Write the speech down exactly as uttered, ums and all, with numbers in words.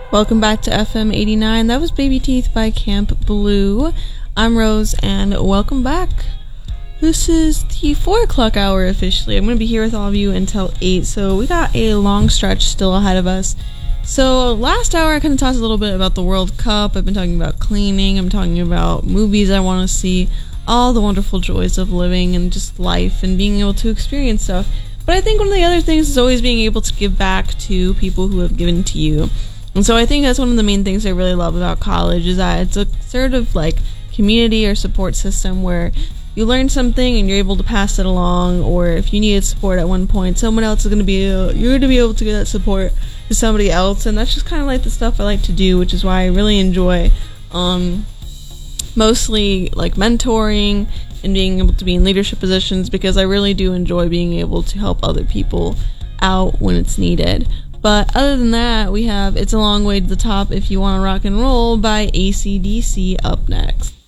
Welcome back to F M eighty-nine. That was Baby Teeth by Camp Blue. I'm Rose, and welcome back. This is the four o'clock hour officially. I'm going to be here with all of you until eight, so we got a long stretch still ahead of us. So last hour I kind of talked a little bit about the World Cup. I've been talking about cleaning. I'm talking about movies I want to see, all the wonderful joys of living and just life and being able to experience stuff. But I think one of the other things is always being able to give back to people who have given to you. And so I think that's one of the main things I really love about college, is that it's a sort of like community or support system where you learn something and you're able to pass it along, or if you needed support at one point, someone else is going to be, uh, you're going to be able to give that support to somebody else. And that's just kind of like the stuff I like to do, which is why I really enjoy um, mostly like mentoring and being able to be in leadership positions, because I really do enjoy being able to help other people out when it's needed. But other than that, we have It's a Long Way to the Top If You Want to Rock and Roll by A C D C up next.